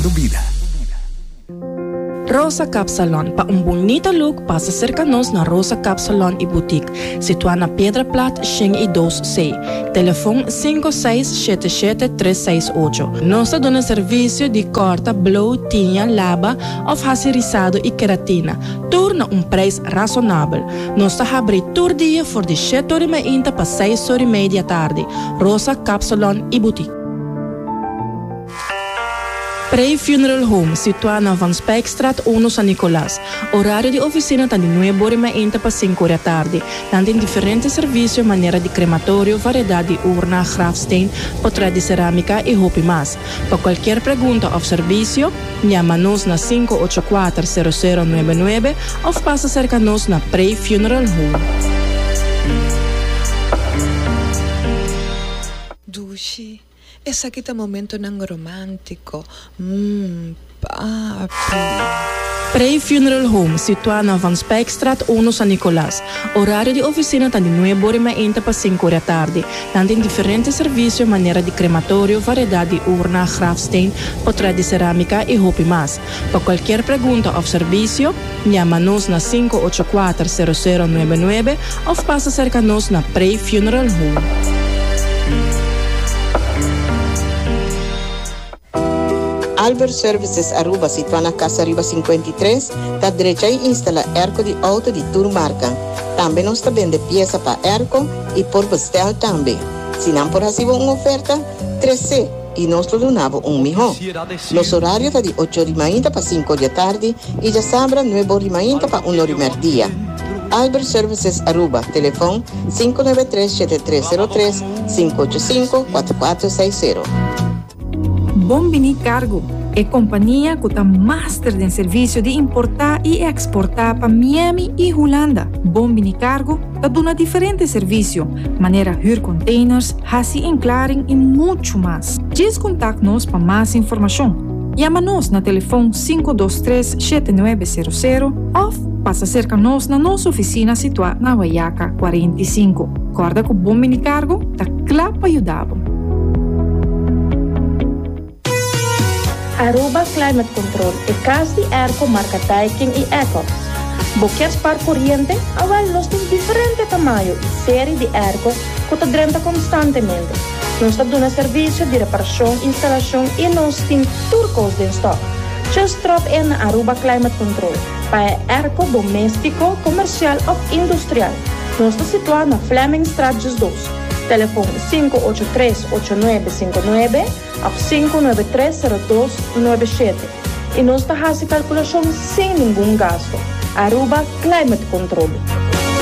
dando vida. Rosa Cap Salon. Pa un bonito look, passa cerca-nos na Rosa Cap Salon e Boutique. Situada na Pedra Plat, Xing e 2C. Telefone 5677-368. Nós damos serviço de corta, blow, tinha, laba, of racirizado e queratina. Tudo um preço razonável. Nós abrimos todo dia por de 7h30 para 6h30 da tarde. Rosa Cap Salon e Boutique. Prey Funeral Home, situada na Van Spijkstraat 1 San Nicolás. Horário de oficina está de 9h30 para 5h da tarde. Tem diferentes serviços, maneira de crematório, variedade de urna, grafsteen, portrait de cerâmica e roupa mais. Para qualquer pergunta ou serviço, chama-nos na 584-0099 ou passa cerca-nos na Prey Funeral Home. Dushi. Esse aqui tá momento nang romântico. Papi. Prey Funeral Home, situada na Van Spijkstraat 1 San Nicolás. Horário de oficina está de 9h30 para 5h da tarde. Tem diferentes serviços, maneira de crematório, variedade de urna, grafsteen, portrait de cerâmica e roupa mais. Para qualquer pergunta ou serviço, chama-nos na 584-0099 ou passa cerca-nos na Prey Funeral Home. Albert Services Aruba, situada na Casa Aruba 53, está direita e instala airco de auto de turmarca. Também nós vende peça para airco e por bestel também. Se não por receber uma oferta, 13 e nós donamos melhor. Nosso horário está de 8h30 para 5h da tarde e já sábado 9h30 para 1h dia. Albert Services Aruba, telefone 593-7303, 585-4460. Bombini Cargo é companhia que está master em serviço de importar e exportar para Miami e Holanda. Bombini Cargo está dando diferentes serviços, maneira huur containers, hasi enclaring e muito mais. Diz contact-nos para mais informação. Chama-nos na telefone 523-7900 ou passa cerca-nos na nossa oficina situada na Guaiaca 45. Acorda que o Bombini Cargo está claro para ajudar. Aruba Climate Control é casa de airco marca Daikin e Ecos. Boquetes par corriente, agora nós temos diferentes tamanhos e série de airco que está drenta constantemente. Nós estamos dando serviço de reparação, instalação e nós temos turcos de stock. Just drop in na Aruba Climate Control para airco doméstico, comercial ou industrial. Nós estamos situados na Fleming Straat 2. Telefone 583-8959 ou 593-0297. E nós fazemos calculação sem nenhum gasto. Aruba Climate Control.